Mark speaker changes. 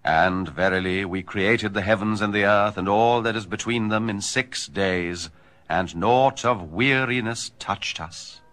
Speaker 1: And verily we created the heavens and the earth, and all that is between them in 6 days, and naught of weariness touched us.